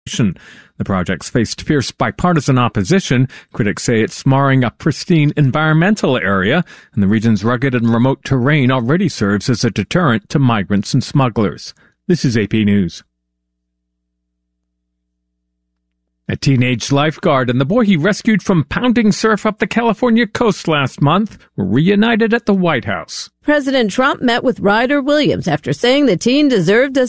The project's faced fierce bipartisan opposition. Critics say it's marring a pristine environmental area, and the region's rugged and remote terrain already serves as a deterrent to migrants and smugglers. This is AP News. A teenage lifeguard and the boy he rescued from pounding surf up the California coast last month were reunited at the White House. President Trump met with Ryder Williams after saying the teen deserved a